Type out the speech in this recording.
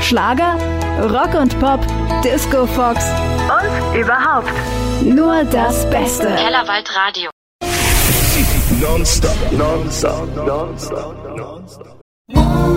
Schlager, Rock und Pop, Disco Fox und überhaupt nur das Beste. Kellerwald Radio. Non-stop, non-stop, non-stop, non-stop.